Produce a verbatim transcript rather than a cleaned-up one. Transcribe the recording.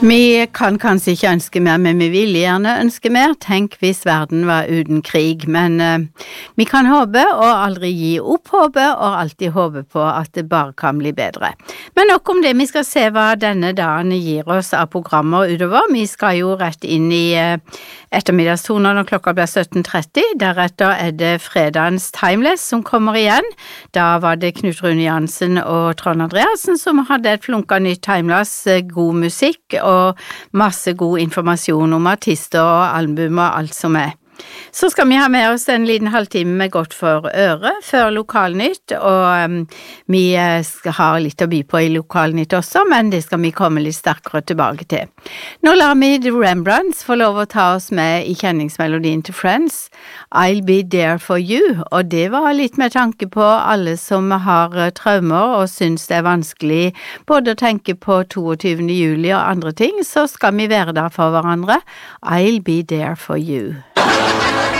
Vi kan kanskje ikke ønske mer, men vi vil gjerne ønske mer. Tenk hvis verden var uten krig, men uh, vi kan håpe og aldri gi opp håpet, og alltid håpe på at det bare kan bli bedre. Men nok om det, vi skal se hva denne dagen gir oss av programmer utover. Vi skal jo rett inn i uh, ettermiddagstoner når klokka blir sytten tretti. Deretter er det fredagens Timeless som kommer igjen. Da var det Knut Rune Jansen og Trond Andreasen som hadde et flunka nytt Timeless, god musikk og og masse god informasjon om artister og album og alt som er. Så skal vi ha med oss en liten halvtime med godt for øret før Lokalnytt, og um, vi skal ha litt å by på i Lokalnytt også, men det skal vi komme litt sterkere tilbake til. Nå lar vi The Rembrandts få lov å ta oss med i kjenningsmelodien til Friends, I'll Be There For You, og det var litt med tanke på alle som har traumer og synes det er vanskelig både å tenke på tjueåtte juli og andre ting, så skal vi være der for hverandre. I'll Be There For You.